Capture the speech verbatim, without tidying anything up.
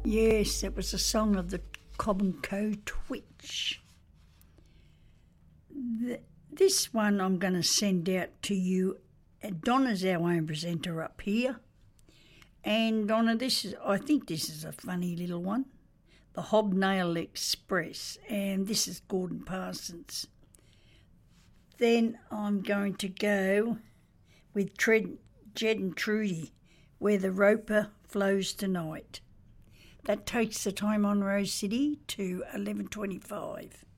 Yes, it was a song of the Cobb and Co Twitch. The, this one I'm going to send out to you. Donna's our own presenter up here. And Donna, this is, I think this is a funny little one. The Hobnail Express. And this is Gordon Parsons. Then I'm going to go with Tred, Jed and Trudy, Where the Roper Flows Tonight. That takes the time on Rose City to eleven twenty-five.